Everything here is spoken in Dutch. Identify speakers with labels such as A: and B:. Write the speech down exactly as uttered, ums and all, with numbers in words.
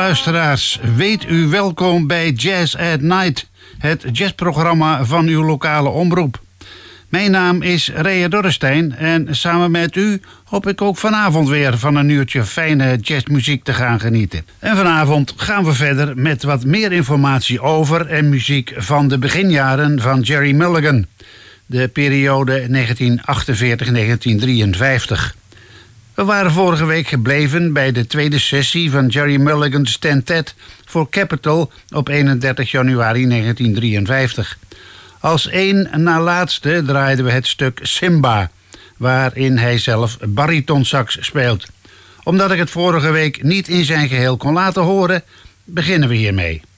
A: luisteraars, weet u welkom bij Jazz at Night, het jazzprogramma van uw lokale omroep. Mijn naam is Rea Dorrestein en samen met u hoop ik ook vanavond weer van een uurtje fijne jazzmuziek te gaan genieten. En vanavond gaan we verder met wat meer informatie over en muziek van de beginjaren van Gerry Mulligan, de periode negentien achtenveertig tot negentien drieënvijftig. We waren vorige week gebleven bij de tweede sessie van Gerry Mulligan's Tentet voor Capitol op eenendertig januari negentien drieënvijftig. Als één na laatste draaiden we het stuk Simba, waarin hij zelf baritonsax speelt. Omdat ik het vorige week niet in zijn geheel kon laten horen, beginnen we hiermee.